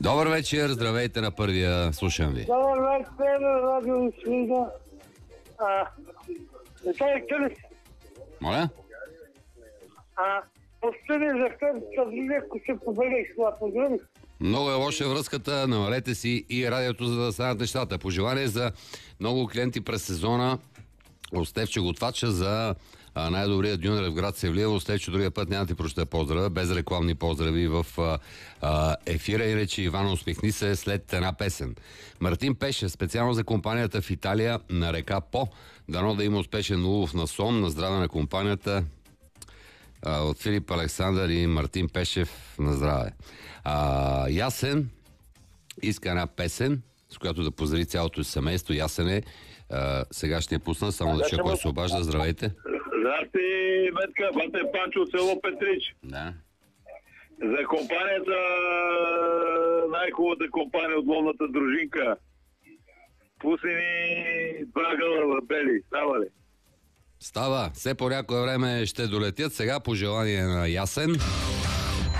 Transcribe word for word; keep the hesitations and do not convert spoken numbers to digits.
Добър вечер, здравейте на първия, слушам ви. Добър вечер, радио Свида. А, не те ли? Моля? А, повтори за втората линия, ако се победих това поздрави. Много е лоша връзката, намалете си и радиото, за да станат нещата. Пожелание за много клиенти през сезона. Остевче Готвача за а, най-добрият дюнер в град Севлиево. Остевче другия път няма да ти проща поздрава. Без рекламни поздрави в а, а, ефира и речи Иван, усмихни се след една песен. Мартин Пеше, специално за компанията в Италия на река По. Дано да има успешен улов на сон, на здраве на компанията. А, от Филип Александър и Мартин Пешев, на здраве. А, Ясен иска една песен, с която да поздрави цялото семейство. Ясен е. А, сега ще я пусна, само да чуя кой се обажда. Здравейте. Здрасти, Метка, бате Панчо, село Петрич. Да. За компанията, най-хубавата компания от ловната дружинка. Пусни ни два гълъба бели, става ли? Става. Все по някое време ще долетят. Сега пожелание на Ясен.